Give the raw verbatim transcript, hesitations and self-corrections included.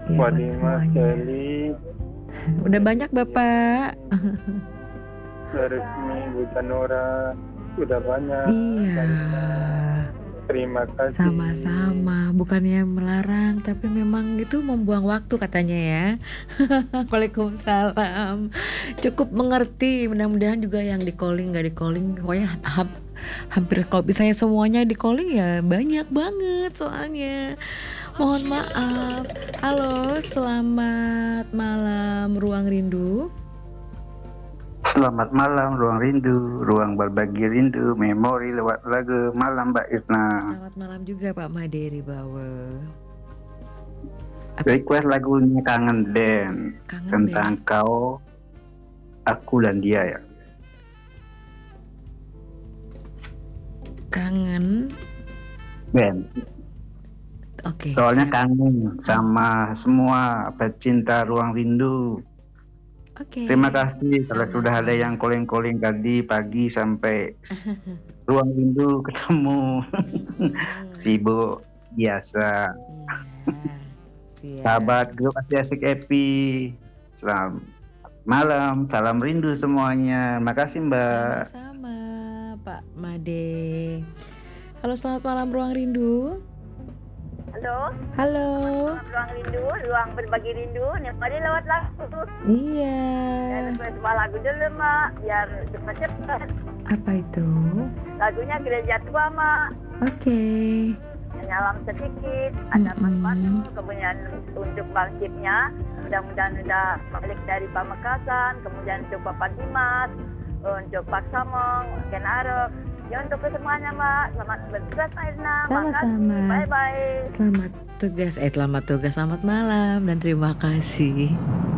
Iya buat Wadimas, semuanya. Kelly, Udah banyak Bapak. Resmi, Bu Tanora, sudah banyak. Iya. Terima kasih. Sama-sama, bukannya melarang, tapi memang itu membuang waktu katanya ya. Waalaikumsalam. Cukup mengerti, mudah-mudahan juga yang di-calling, nggak di-calling, pokoknya hap- hampir kalau misalnya semuanya di-calling ya banyak banget soalnya. Mohon maaf. Halo, selamat malam Ruang Rindu. Selamat malam, Ruang Rindu, ruang berbagi rindu, memori lewat lagu malam Mbak Irna. Selamat malam juga Pak Maderi Bawe. Apa? Request lagunya Kangen Den Kangen tentang Ben. kau, aku dan dia ya. Kangen Ben. Oke. Soalnya siap. kangen sama semua pecinta Ruang Rindu. Oke. Terima kasih kalau Sama-sama. sudah ada yang calling-calling tadi pagi sampai Ruang Rindu ketemu. Sibuk biasa. Iya. Sahabat grup Asik Epi. Selamat malam, salam rindu semuanya. Makasih Mbak. Sama-sama Pak Made. Halo, selamat malam Ruang Rindu. Halo. Halo. Selamat Ruang Rindu, ruang berbagi rindu. Nih, mari lewat lagu. Iya. Dan sebuah lagu dulu, Mak, biar cepat-cepat. Apa itu? Lagunya Gereja Tua, Mak. Oke. Nyalam sedikit, ada manfaat, kemudian untuk bangkitnya. Mudah-mudahan udah balik dari Pamekasan, kemudian untuk Bapak Dimas, untuk Pak Samong, Ken Arok. Ya untuk semuanya, Mak. Selamat bertugas, Pak Irna. Sama-sama. Bye-bye. Selamat tugas, eh selamat tugas, selamat malam dan terima kasih.